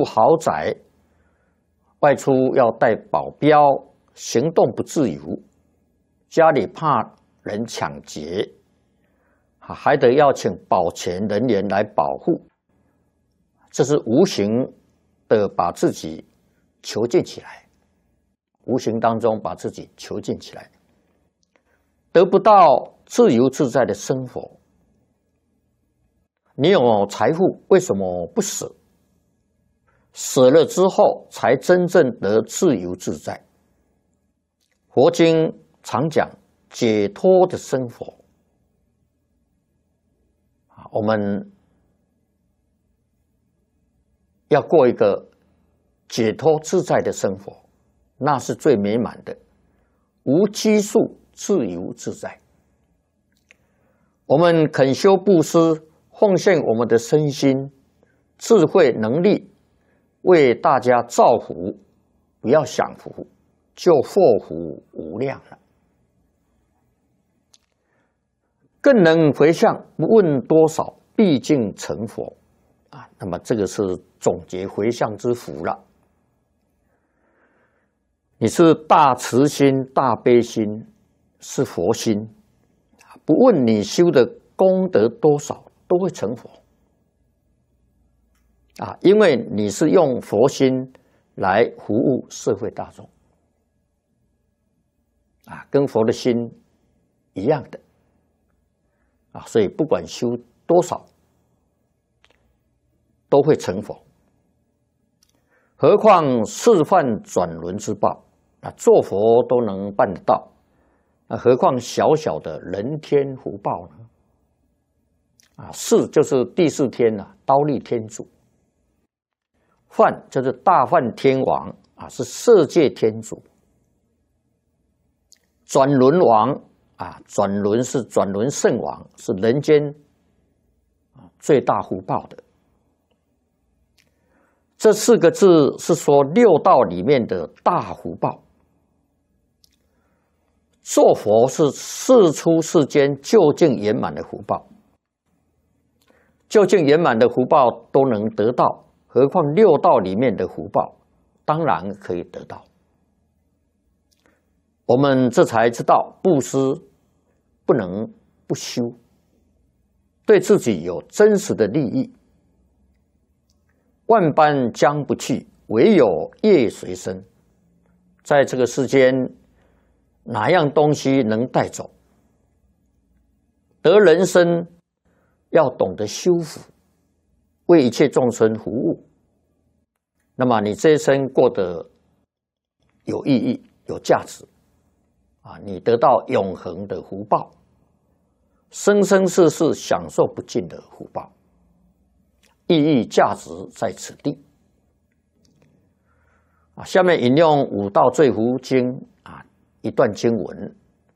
豪宅，外出要带保镖，行动不自由，家里怕人抢劫，还得要请保全人员来保护，这是无形的把自己囚禁起来，无形当中把自己囚禁起来，得不到自由自在的生活。你有财富，为什么不死？死了之后，才真正得自由自在。佛经常讲解脱的生活，我们要过一个解脱自在的生活，那是最美满的，无拘束，自由自在。我们肯修布施，奉献我们的身心、智慧、能力，为大家造福，不要享福，就祸福无量了。更能回向，不问多少，毕竟成佛啊！那么这个是总结回向之福了。你是大慈心、大悲心，是佛心，不问你修的功德多少，都会成佛啊！因为你是用佛心来服务社会大众啊，跟佛的心一样的啊，所以不管修多少，都会成佛。何况示范转轮之报啊，做佛都能办得到，何况小小的人天福报呢？啊，示就是第四天啊，忉利天主；梵就是大梵天王啊，是色界天主；转轮王啊，转轮是转轮圣王，是人间最大福报的。这四个字是说六道里面的大福报。做佛是世出世间究竟圆满的福报，究竟圆满的福报都能得到，何况六道里面的福报，当然可以得到。我们这才知道布施不能不修，对自己有真实的利益。万般将不去，唯有业随身。在这个世间，哪样东西能带走？得人生要懂得修福，为一切众生服务。那么你这一生过得有意义、有价值啊！你得到永恒的福报，生生世世享受不尽的福报。意义价值在此地啊！下面引用《五道罪福经》啊一段经文：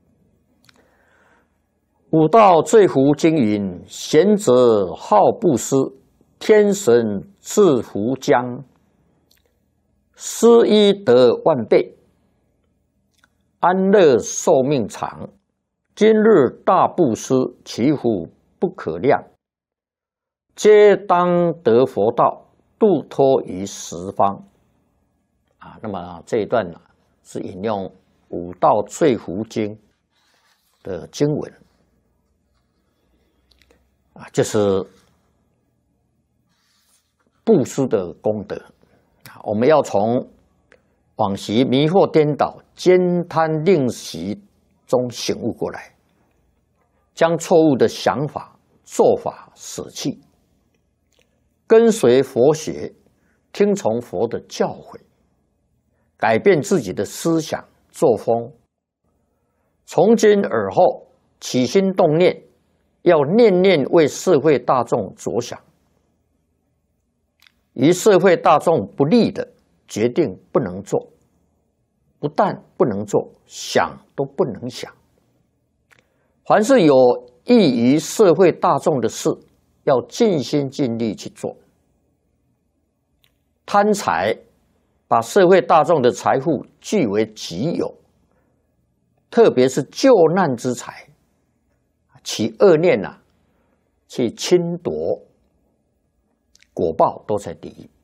五道罪福经云：贤者好布施，天神赐福将，施一得万倍，安乐寿命长。今日大布施，其福不可量。皆当得佛道，度脱于十方。啊，那么这一段呢，是引用《五道罪福经》的经文啊，就是布施的功德啊。我们要从往昔迷惑颠倒、兼贪吝惜中醒悟过来，将错误的想法、做法舍弃。跟随佛学，听从佛的教诲，改变自己的思想作风。从今而后，起心动念，要念念为社会大众着想。于社会大众不利的，决定不能做。不但不能做，想都不能想。凡是有益于社会大众的事，要尽心尽力去做。贪财，把社会大众的财富据为己有，特别是救难之财，起恶念去侵夺，果报都在地狱。